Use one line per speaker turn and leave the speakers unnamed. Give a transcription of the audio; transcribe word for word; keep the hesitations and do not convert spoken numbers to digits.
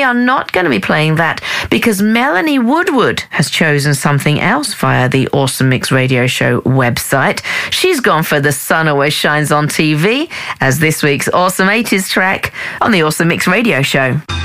are not going to be playing that because Melanie Woodward has chosen something else via the Awesome Mix Radio Show website. She's gone for The Sun Always Shines on T V as this week's Awesome eighties track on the Awesome Mix Radio Show.